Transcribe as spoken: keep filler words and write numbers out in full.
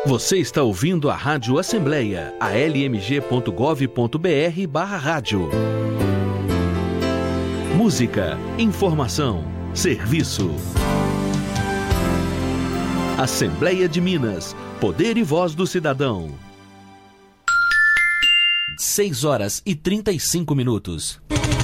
Você está ouvindo a Rádio Assembleia, a l m g ponto gov ponto b r barra rádio. Música, informação, serviço. Assembleia de Minas, poder e voz do cidadão. seis horas e trinta e cinco minutos.